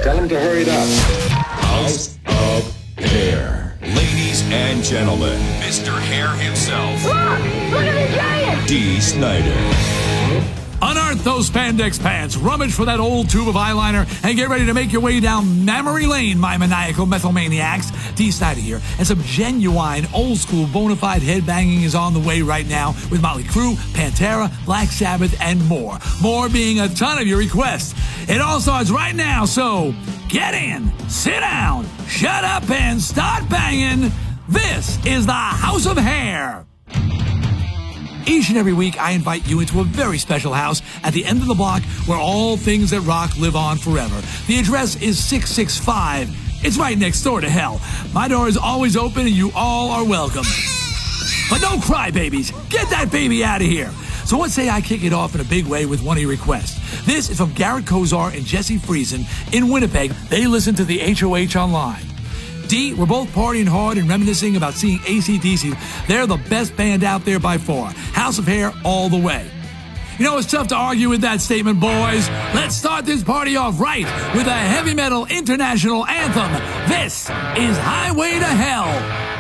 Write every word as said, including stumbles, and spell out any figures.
Tell him to hurry it up. House of Hair. Ladies and gentlemen, Mister Hair himself. Look! Look at the giant! Dee Snider. Unearth those spandex pants, rummage for that old tube of eyeliner, and get ready to make your way down memory lane, my maniacal methylmaniacs. Dee Snider here, and some genuine, old-school, bona fide headbanging is on the way right now with Motley Crue, Pantera, Black Sabbath, and more. More being a ton of your requests. It all starts right now, so get in, sit down, shut up, and start banging. This is the House of Hair. Each and every week, I invite you into a very special house at the end of the block where all things that rock live on forever. The address is six six five. It's right next door to hell. My door is always open and you all are welcome. But don't cry, babies. Get that baby out of here. So let's say I kick it off in a big way with one of your requests. This is from Garrett Kozar and Jesse Friesen in Winnipeg. They listen to the H O H online. D, we're both partying hard and reminiscing about seeing A C D C. They're the best band out there by far. House of Hair all the way. You know, it's tough to argue with that statement, boys. Let's start this party off right with a heavy metal international anthem. This is Highway to Hell.